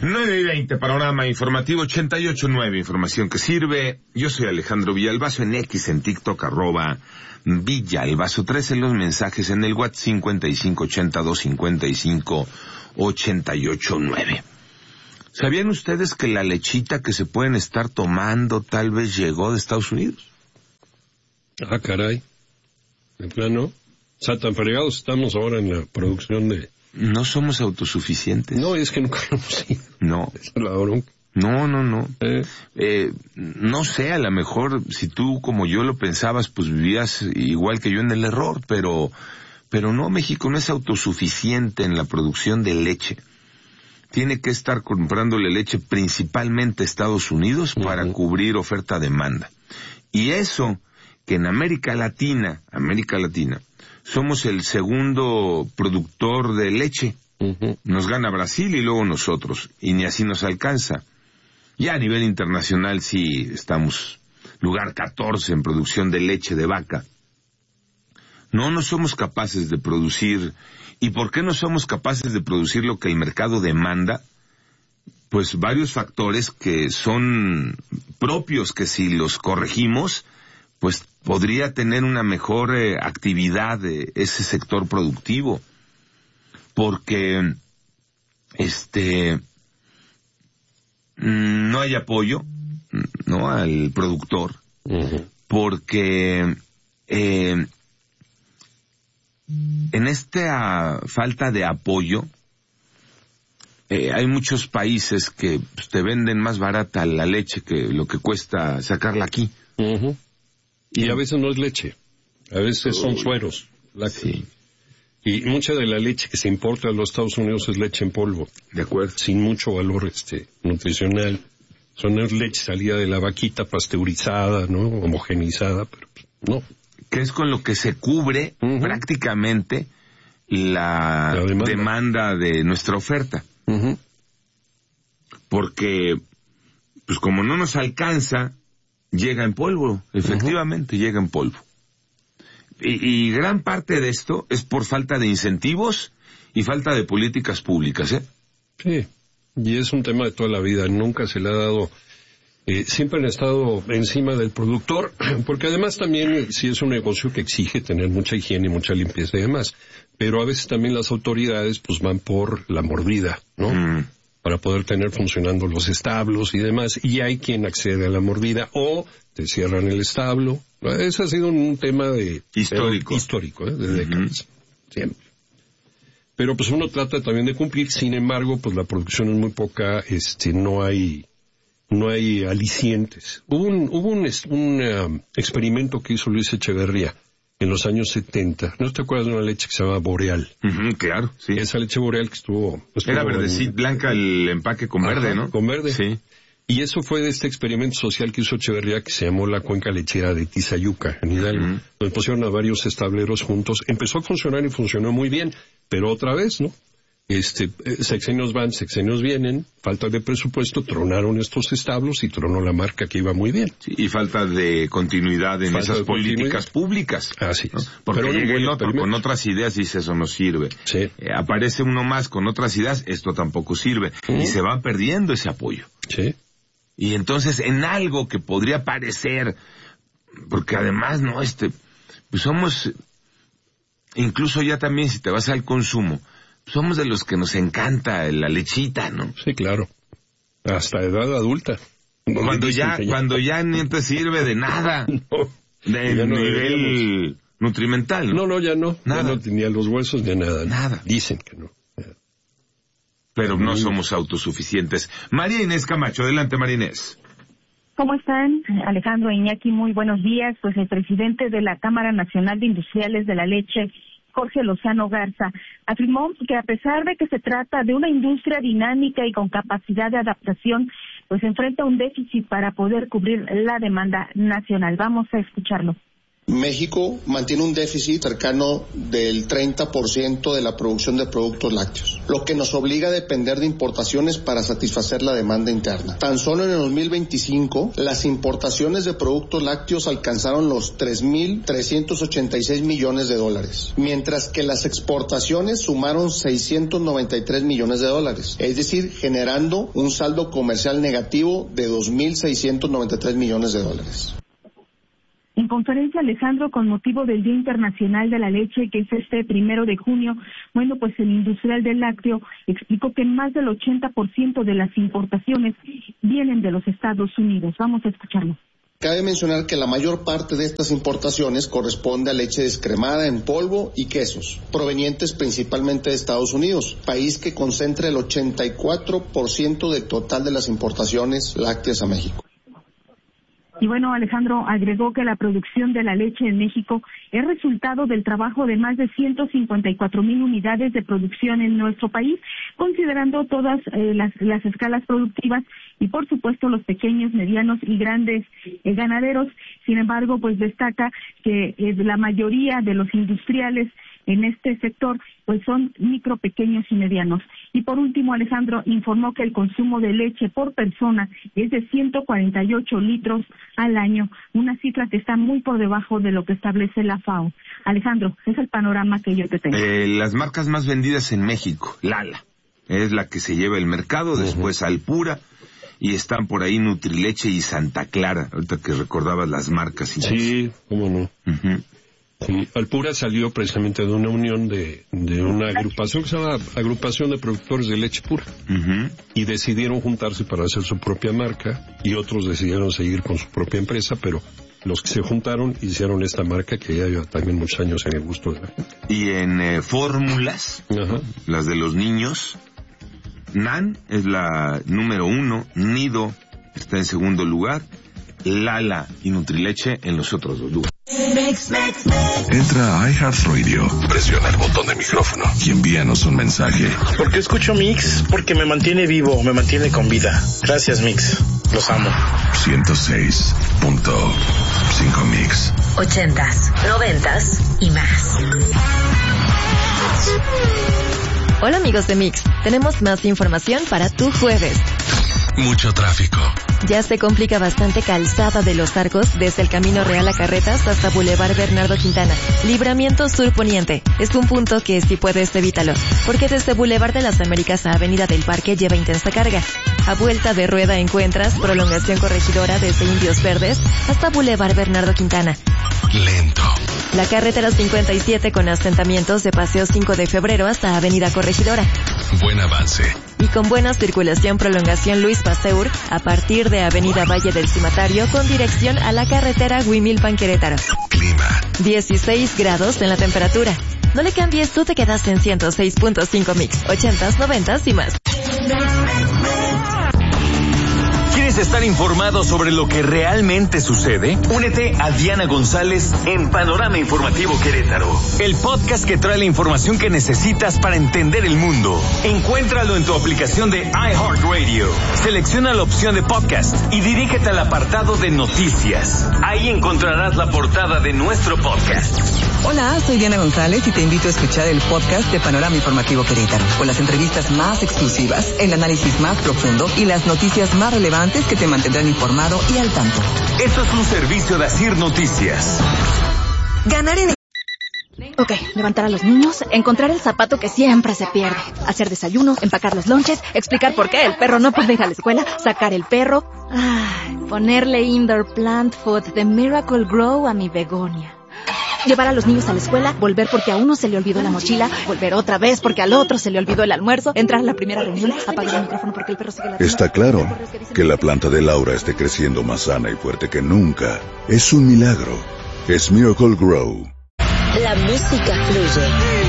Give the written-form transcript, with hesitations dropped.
9:20, panorama informativo 88.9, información que sirve. Yo soy Alejandro Villalbazo, en X, en TikTok, @Villalbazo. 13 los mensajes en el WhatsApp 5582-5588-9. ¿Sabían ustedes que la lechita que se pueden estar tomando tal vez llegó de Estados Unidos? Ah, caray. En plano. O sea, tan fregados estamos ahora en la producción de... No somos autosuficientes. No, es que nunca lo hemos sido. No. Esa es la bronca. No. No sé, a lo mejor si tú como yo lo pensabas, pues vivías igual que yo en el error, pero no, México no es autosuficiente en la producción de leche. Tiene que estar comprándole leche principalmente a Estados Unidos para cubrir oferta-demanda. Y eso, que en América Latina, somos el segundo productor de leche. Nos gana Brasil y luego nosotros, y ni así nos alcanza. Ya a nivel internacional sí estamos lugar 14 en producción de leche de vaca. No somos capaces de producir. ¿Y por qué no somos capaces de producir lo que el mercado demanda? Pues varios factores que son propios, que si los corregimos, pues podría tener una mejor actividad de ese sector productivo. Porque no hay apoyo, ¿no?, al productor. Porque en esta falta de apoyo, hay muchos países que pues, te venden más barata la leche que lo que cuesta sacarla aquí. Y a veces no es leche, a veces son sueros. Sí. Y mucha de la leche que se importa a los Estados Unidos es leche en polvo. De acuerdo. Sin mucho valor nutricional. Son leche salida de la vaquita, pasteurizada, ¿no? Homogeneizada, pero no. Que es con lo que se cubre prácticamente la demanda de nuestra oferta. Porque, pues como no nos alcanza, llega en polvo, efectivamente, llega en polvo. Y gran parte de esto es por falta de incentivos y falta de políticas públicas, ¿eh? Sí, y es un tema de toda la vida, nunca se le ha dado... siempre han estado encima del productor, porque además también sí es un negocio que exige tener mucha higiene y mucha limpieza y demás, pero a veces también las autoridades pues van por la mordida, ¿no? Para poder tener funcionando los establos y demás, y hay quien accede a la mordida o te cierran el establo. Ese ha sido un tema histórico, de décadas, siempre. Pero pues uno trata también de cumplir, sin embargo, pues la producción es muy poca, no hay alicientes. Hubo un experimento que hizo Luis Echeverría en los años 70. ¿No te acuerdas de una leche que se llama Boreal? Claro, sí. Esa leche Boreal que estuvo era verdecita, blanca el empaque con verde, ¿no? Con verde. Sí. Y eso fue de este experimento social que hizo Echeverría, que se llamó la cuenca lechera de Tizayuca, en Hidalgo. Donde pusieron a varios estableros juntos. Empezó a funcionar y funcionó muy bien, pero otra vez, ¿no? Sexenios van, sexenios vienen, falta de presupuesto, tronaron estos establos y tronó la marca que iba muy bien. Sí, y falta de continuidad en esas políticas públicas. Así es. Porque pero llega el otro con otras ideas y dice eso no sirve. Sí. Aparece uno más con otras ideas, esto tampoco sirve. Y se va perdiendo ese apoyo. Sí. Y entonces en algo que podría parecer, porque además no, pues somos, incluso ya también si te vas al consumo, somos de los que nos encanta la lechita, ¿no? Sí, claro. Hasta edad adulta. Cuando ya ni te sirve de nada. No, de nivel nutrimental, ¿no? No, ya no. Nada. Ya no tenía los huesos ni nada. Nada. Dicen que no. Pero no somos autosuficientes. María Inés Camacho, adelante, María Inés. ¿Cómo están, Alejandro e Iñaki? Muy buenos días. Pues el presidente de la Cámara Nacional de Industriales de la Leche, Jorge Lozano Garza, afirmó que a pesar de que se trata de una industria dinámica y con capacidad de adaptación, pues enfrenta un déficit para poder cubrir la demanda nacional. Vamos a escucharlo. México mantiene un déficit cercano del 30% de la producción de productos lácteos, lo que nos obliga a depender de importaciones para satisfacer la demanda interna. Tan solo en el 2025, las importaciones de productos lácteos alcanzaron los 3.386 millones de dólares, mientras que las exportaciones sumaron 693 millones de dólares, es decir, generando un saldo comercial negativo de 2.693 millones de dólares. En conferencia, Alejandro, con motivo del Día Internacional de la Leche, que es este 1 de junio, bueno, pues el industrial del lácteo explicó que más del 80% de las importaciones vienen de los Estados Unidos. Vamos a escucharlo. Cabe mencionar que la mayor parte de estas importaciones corresponde a leche descremada en polvo y quesos, provenientes principalmente de Estados Unidos, país que concentra el 84% del total de las importaciones lácteas a México. Y bueno, Alejandro agregó que la producción de la leche en México es resultado del trabajo de más de 154,000 unidades de producción en nuestro país, considerando todas las escalas productivas y, por supuesto, los pequeños, medianos y grandes ganaderos. Sin embargo, pues destaca que la mayoría de los industriales en este sector pues son micro, pequeños y medianos. Y por último, Alejandro informó que el consumo de leche por persona es de 148 litros al año, una cifra que está muy por debajo de lo que establece la FAO. Alejandro, es el panorama que yo te tengo. Las marcas más vendidas en México, Lala, es la que se lleva el mercado, después Alpura, y están por ahí Nutrileche y Santa Clara, ahorita que recordabas las marcas. Sí, cómo no. Sí, Alpura salió precisamente de una unión de una agrupación que se llama Agrupación de Productores de Leche Pura. Y decidieron juntarse para hacer su propia marca, y otros decidieron seguir con su propia empresa, pero los que se juntaron hicieron esta marca que ya lleva también muchos años en el gusto de la gente. Y en fórmulas, las de los niños, Nan es la número 1, Nido está en segundo lugar, Lala y Nutrileche en los otros 2 lugares. Entra a iHeartRadio, presiona el botón de micrófono y envíanos un mensaje. ¿Por qué escucho Mix? Porque me mantiene vivo, me mantiene con vida. Gracias, Mix. Los amo. 106.5 Mix. 80s, 90s y más. Hola amigos de Mix, tenemos más información para tu jueves. Mucho tráfico. Ya se complica bastante Calzada de los Arcos desde el Camino Real a Carretas hasta Boulevard Bernardo Quintana. Libramiento Sur Poniente. Es un punto que si puedes evítalo, porque desde Boulevard de las Américas a Avenida del Parque lleva intensa carga. A vuelta de rueda encuentras prolongación corregidora desde Indios Verdes hasta Boulevard Bernardo Quintana. Lento. La carretera 57 con asentamientos de Paseo 5 de Febrero hasta Avenida Corregidora. Buen avance. Y con buena circulación prolongación Luis Pasteur a partir de Avenida Valle del Cimatario con dirección a la carretera Huimilpan Querétaro. Clima. 16 grados en la temperatura. No le cambies, tú te quedas en 106.5 Mix, 80s, 90s y más. ¿Quieres estar informado sobre lo que realmente sucede? Únete a Diana González en Panorama Informativo Querétaro, el podcast que trae la información que necesitas para entender el mundo. Encuéntralo en tu aplicación de iHeartRadio. Selecciona la opción de podcast y dirígete al apartado de noticias. Ahí encontrarás la portada de nuestro podcast. Hola, soy Diana González y te invito a escuchar el podcast de Panorama Informativo Querétaro, con las entrevistas más exclusivas, el análisis más profundo y las noticias más relevantes que te mantendrán informado y al tanto. Esto es un servicio de Asir Noticias. Ganar en... Ok, levantar a los niños, encontrar el zapato que siempre se pierde, hacer desayuno, empacar los lonches, explicar por qué el perro no puede ir a la escuela, sacar el perro, ponerle indoor plant food de Miracle Grow a mi begonia. Llevar a los niños a la escuela, volver porque a uno se le olvidó la mochila, volver otra vez porque al otro se le olvidó el almuerzo, entrar a la primera reunión, apagar el micrófono porque el perro sigue la... Está claro que la planta de Laura esté creciendo más sana y fuerte que nunca. Es un milagro. Es Miracle Grow. La música fluye.